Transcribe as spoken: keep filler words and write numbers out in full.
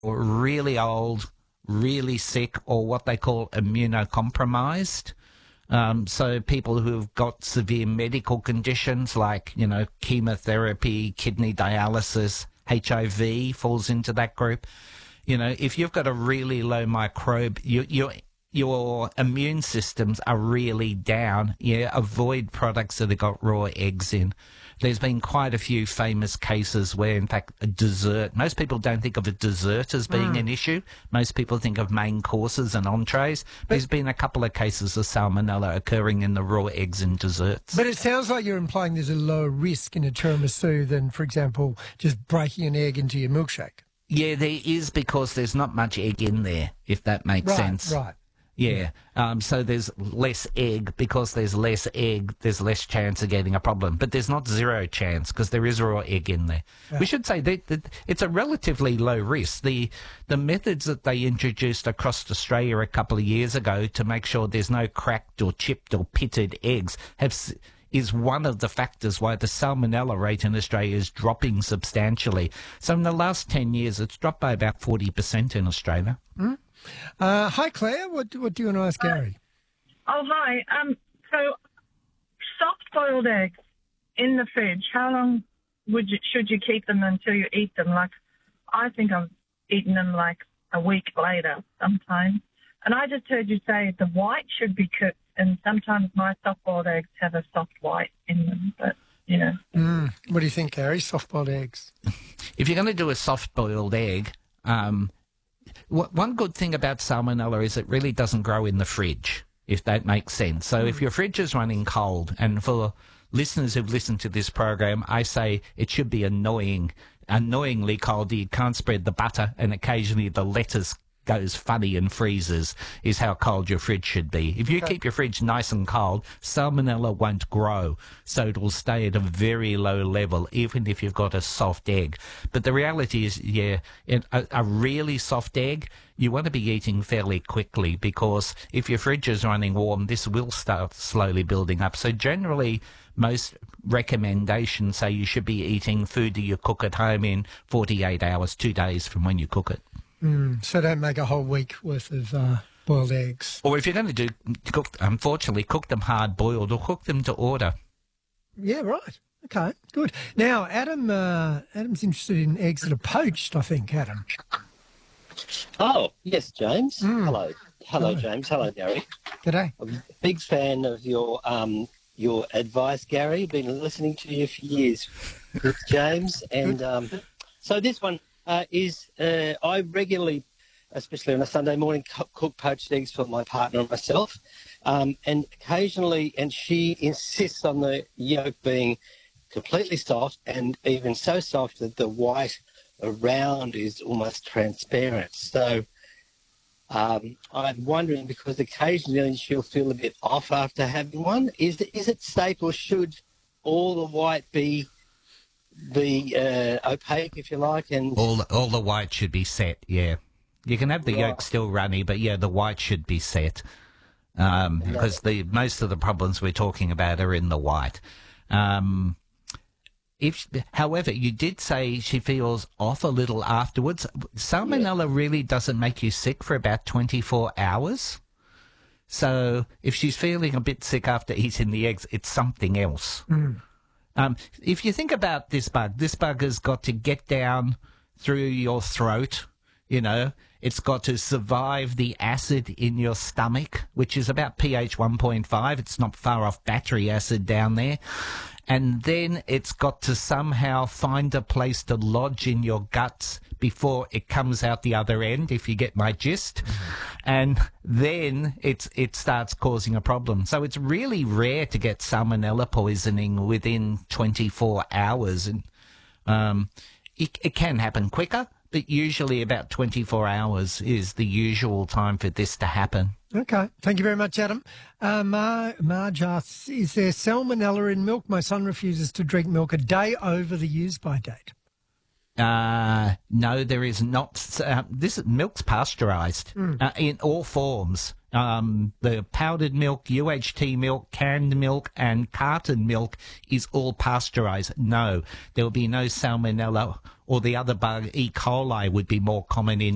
or really old, really sick, or what they call immunocompromised. Um, so people who've got severe medical conditions like, you know, chemotherapy, kidney dialysis, H I V falls into that group. You know, if you've got a really low microbe, you, your your immune systems are really down. Yeah, avoid products that have got raw eggs in. There's been quite a few famous cases where, in fact, a dessert, most people don't think of a dessert as being mm. an issue. Most people think of main courses and entrees. But there's been a couple of cases of salmonella occurring in the raw eggs in desserts. But it sounds like you're implying there's a lower risk in a tiramisu than, for example, just breaking an egg into your milkshake. Yeah, there is, because there's not much egg in there, if that makes right, sense. Right, Yeah, um, so there's less egg. Because there's less egg, there's less chance of getting a problem. But there's not zero chance, because there is raw egg in there. Yeah. We should say that, that it's a relatively low risk. The the methods that they introduced across Australia a couple of years ago to make sure there's no cracked or chipped or pitted eggs have is one of the factors why the salmonella rate in Australia is dropping substantially. So in the last ten years, it's dropped by about forty percent in Australia. Mm. Uh, hi, Claire. What, what do you want to ask Gary? Oh, hi. Um, so soft-boiled eggs in the fridge, how long would you, should you keep them until you eat them? Like, I think I've eaten them like a week later sometimes. And I just heard you say the white should be cooked, and sometimes my soft-boiled eggs have a soft white in them, but, you know. Mm. What do you think, Gary? Soft-boiled eggs? If you're going to do a soft-boiled egg, um, one good thing about salmonella is it really doesn't grow in the fridge, if that makes sense. So mm. if your fridge is running cold, and for listeners who've listened to this program, I say it should be annoying, annoyingly cold. You can't spread the butter, and occasionally the lettuce goes funny and freezes, is how cold your fridge should be. If you okay. keep your fridge nice and cold, salmonella won't grow, so it will stay at a very low level, even if you've got a soft egg. But the reality is, yeah, a, a really soft egg, you want to be eating fairly quickly, because if your fridge is running warm, this will start slowly building up. So generally, most recommendations say you should be eating food that you cook at home in forty-eight hours, two days from when you cook it. Mm, so don't make a whole week worth of uh, boiled eggs. Or if you're going to do, cook, unfortunately, cook them hard-boiled or cook them to order. Yeah, right. Okay, good. Now, Adam, uh, Adam's interested in eggs that are poached, I think, Adam. Oh, yes, James. Mm. Hello. Hello, James. Hello, Gary. G'day. I'm a big fan of your um, your advice, Gary. Been listening to you for years with James. And um, so this one... Uh, is uh, I regularly, especially on a Sunday morning, co- cook poached eggs for my partner and myself, um, and occasionally, and she insists on the yolk being completely soft, and even so soft that the white around is almost transparent. So um, I'm wondering, because occasionally she'll feel a bit off after having one, is, is it safe, or should all the white be be uh, opaque, if you like, and all the, all the white should be set. Yeah, you can have the right. yolk still runny, but yeah, the white should be set, um, yeah. because the most of the problems we're talking about are in the white. Um, if, however, you did say she feels off a little afterwards. Salmonella yeah. really doesn't make you sick for about twenty-four hours. So if she's feeling a bit sick after eating the eggs, it's something else. Mm. Um, if you think about this bug, this bug has got to get down through your throat, you know, it's got to survive the acid in your stomach, which is about pH one point five. It's not far off battery acid down there. And then it's got to somehow find a place to lodge in your guts before it comes out the other end, if you get my gist. Mm-hmm. And then it's, it starts causing a problem. So it's really rare to get salmonella poisoning within twenty-four hours. And um, it, it can happen quicker, but usually about twenty-four hours is the usual time for this to happen. Okay. Thank you very much, Adam. Uh, Mar- Marge asks, is there salmonella in milk? My son refuses to drink milk a day over the use-by date. Uh, no, there is not. Uh, this milk's pasteurised mm. uh, in all forms. Um, the powdered milk, U H T milk, canned milk, and carton milk is all pasteurised. No, there will be no salmonella, or the other bug, E. coli, would be more common in